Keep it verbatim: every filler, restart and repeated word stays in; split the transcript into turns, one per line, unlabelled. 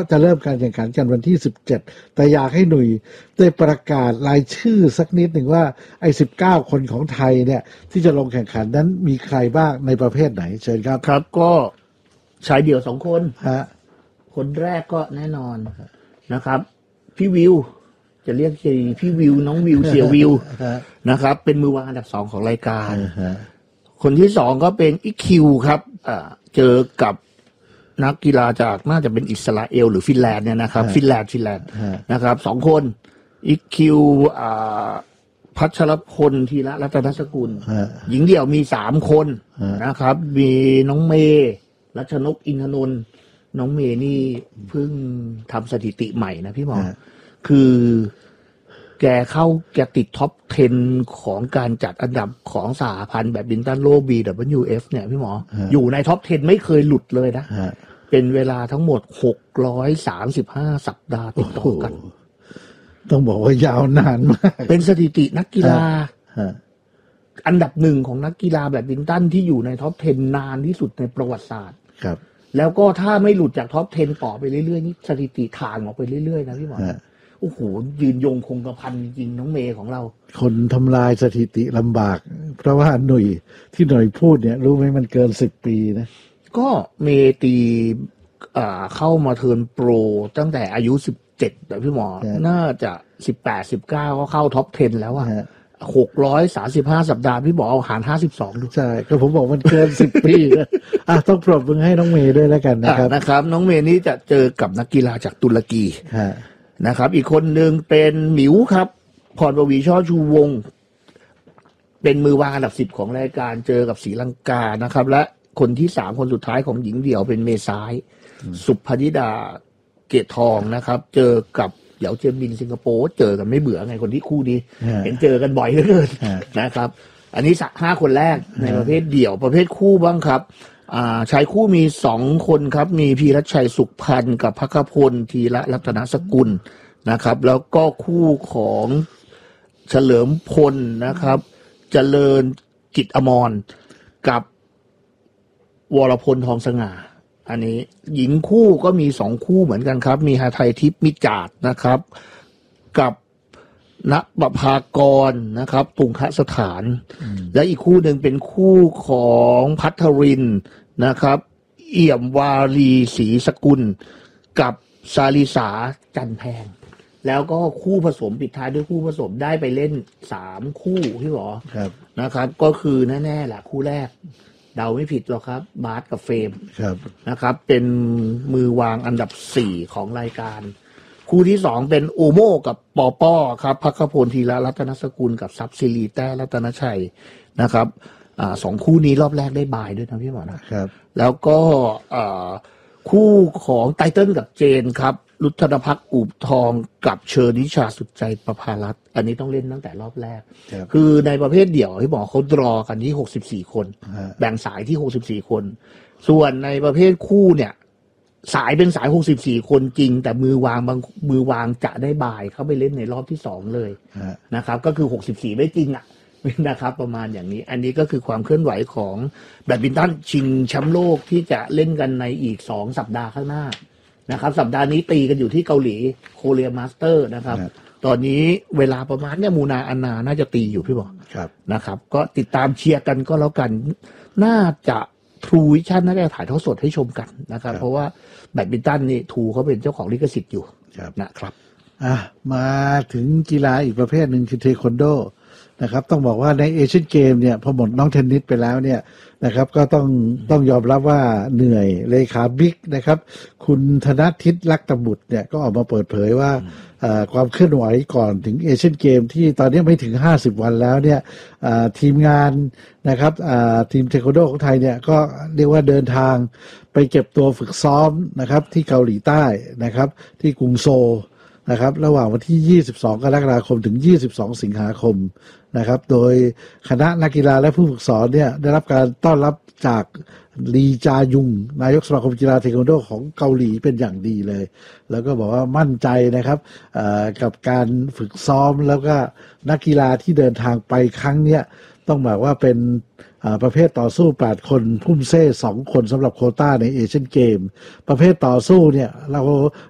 จะเริ่มการแข่งขันกันวันที่สิบเจ็ดแต่อยากให้หนุ่ยได้ประกาศรายชื่อสักนิดหนึ่งว่าไอ้สิบเก้าคนของไทยเนี่ยที่จะลงแข่งขันนั้นมีใครบ้างในประเภทไหนเชิญครับ
ครับก็ชายเดี่ยวสองคน
ฮะ
คนแรกก็แน่นอนนะครับพี่วิวจะเรียกพี่วิวน้องวิวเสียวิวนะครับเป็นมือวางอันดับสองของรายการคนที่สองก็เป็นอีคิวครับเจอกับนักกีฬาจากน่าจะเป็นอิสราเอลหรือฟินแลนด์เนี่ยนะครับฟินแลนด์ฟินแลนด์นะครับสองคนอีคิวพัชรพลธีระรัตนสกุลหญิงเดี่ยวมีสามคนนะครับมีน้องเมย์รัชนกอินทนนท์น้องเมย์นี่เพิ่งทำสถิติใหม่นะพี่หมอคือแกเข้าแกติดท็อปสิบของการจัดอันดับของสหพันธ์แบดมินตันโลก บี ดับเบิลยู เอฟ เนี่ยพี่หมออยู่ในท็อปสิบไม่เคยหลุดเลยนะเป็นเวลาทั้งหมดหกร้อยสามสิบห้าสัปดาห์ติดต่อกัน
ต้องบอกว่ายาวนานมาก
เป็นสถิตินักกีฬาอันดับหนึ่งของนักกีฬาแบดมินตันที่อยู่ในท็อปสิบนานที่สุดในประวัติศาสตร์
ครับ
แล้วก็ถ้าไม่หลุดจากท็อปสิบต่อไปเรื่อยๆนี่สถิติถ่างออกไปเรื่อยๆนะพี่หมอโอ้โหยืนยงคงกระพันจริงน้องเมย์ของเรา
คนทำลายสถิติลำบากเพราะว่าหนุ่ยที่หน่อยพูดเนี่ยรู้ไหมมันเกินสิบปีนะ
ก็เมย์ตีเข้ามาเทิร์นโปรตั้งแต่อายุสิบเจ็ดแต่พี่หมอน่าจะสิบแปด สิบเก้าก็เข้าท็อปสิบแล้วอ่ะหกร้อยสามสิบห้าสัปดาห์พี่บอกเอาหารห้าสิบสองดู
ใช่ก็ผมบอกมันเกินสิบปีนะอ่ะต้องปรบมือให้น้องเมย์ด้วยแล้วกันนะครับ
นะครับน้องเมย์นี้จะเจอกับนักกีฬาจากตุรกีนะครับอีกคนหนึ่งเป็นหมิวครับพรประวีช่อชูวงศ์เป็นมือวางอันดับสิบของรายการเจอกับศรีลังกานะครับและคนที่สามคนสุดท้ายของหญิงเดี่ยวเป็นเมซ้ายสุภนิดาเกตทองนะครับเจอกับเหยาเจียมบินสิงคโปร์เจอกันไม่เบื่อไงคนที่คู่นี้เห็นเจอกันบ่อยเหลือเกินนะครับอันนี้ห้าคนแรกในประเภทเดี่ยวประเภทคู่บ้างครับชายคู่มีสองคนครับมีพีรชัยสุขพันธ์กับภัคพลธีระรัตนสกุลนะครับแล้วก็คู่ของเฉลิมพลนะครับเจริญกิจอมรกับวรพลทองสง่าอันนี้หญิงคู่ก็มีสองคู่เหมือนกันครับมีหาไทยทิพย์มิจาดนะครับกับณประภากรนะครับตุงคสถานและอีกคู่หนึ่งเป็นคู่ของพัทรินนะครับเอี่ยมวารีศรีสกุลกับสาลิสาจันแพงแล้วก็คู่ผสมปิดท้ายด้วยคู่ผสมได้ไปเล่นสามคู่พี่หรอนะครับก็คือแน่ๆแหละคู่แรกเดาไม่ผิดหรอกครับบาสกับเฟรมนะครับเป็นมือวางอันดับสี่ของรายการคู่ที่สองเป็นโอโมกับปอป้อครับภัคพลธีระรัตนสกุลกับซับซิลีแต้รัตนชัยนะครับอ่าสองคู่นี้รอบแรกได้บายด้วยนะพี่หมอนะครับแล้วก็อ่าคู่ของไตเติ้ลกับเจนครับรุทธนภักดิ์อูบทองกับเชอร์นิชาสุดใจประภารัตน์อันนี้ต้องเล่นตั้งแต่รอบแรกคือในประเภทเดี่ยวที่บอกเขาดรอกันที่หกสิบสี่คนแบ่งสายที่หกสิบสี่คนส่วนในประเภทคู่เนี่ยสายเป็นสายหกสิบสี่คนจริงแต่มือวางบางมือวางจะได้บายเข้าไปเล่นในรอบที่สองเลยนะครับก็คือหกสิบสี่ไม่จริงอ่ะนะครับประมาณอย่างนี้อันนี้ก็คือความเคลื่อนไหวของแบดมินตันชิงแชมป์โลกที่จะเล่นกันในอีกสองสัปดาห์ข้างหน้านะครับสัปดาห์นี้ตีกันอยู่ที่เกาหลีโคเรียมาสเตอร์นะครับตอนนี้เวลาประมาณเนี่ยมูนาอันนาน่าจะตีอยู่พี่บอกนะครับก็ติดตามเชียร์กันก็แล้วกันน่าจะทรูวิชั่นน่าจะถ่ายทอดสดให้ชมกันนะครับเพราะว่าแบดมินตันนี่ทรูเขาเป็นเจ้าของลิขสิทธิ์อยู่นะครับ
อ่ะมาถึงกีฬาอีกประเภทหนึ่งคือเทควันโดนะครับต้องบอกว่าในเอเชียนเกมเนี่ยพอหมดน้องเทนนิสไปแล้วเนี่ยนะครับก็ต้องต้องยอมรับว่าเหนื่อยเลขาบิ๊กนะครับคุณธนทิตลักษบุตรเนี่ยก็ออกมาเปิดเผยว่าความเคลื่อนไหวก่อนถึงเอเชียนเกมที่ตอนนี้ไม่ถึงห้าสิบวันแล้วเนี่ยทีมงานนะครับทีมเทควันโดของไทยเนี่ยก็เรียกว่าเดินทางไปเก็บตัวฝึกซ้อมนะครับที่เกาหลีใต้นะครับที่กรุงโซลนะครับระหว่างวันที่ยี่สิบสองกรกฎาคมถึงยี่สิบสองสิงหาคมนะครับโดยคณะนักกีฬาและผู้ฝึกสอนเนี่ยได้รับการต้อนรับจากลีจายุงนายกสมาคมกีฬาเทควันโดของเกาหลีเป็นอย่างดีเลยแล้วก็บอกว่ามั่นใจนะครับกับการฝึกซ้อมแล้วก็นักกีฬาที่เดินทางไปครั้งเนี้ยต้องบอกว่าเป็นประเภทต่อสู้แปดคนพุ่มเซ่สองคนสำหรับโควต้าในเอเชียนเกมประเภทต่อสู้เนี่ยเรา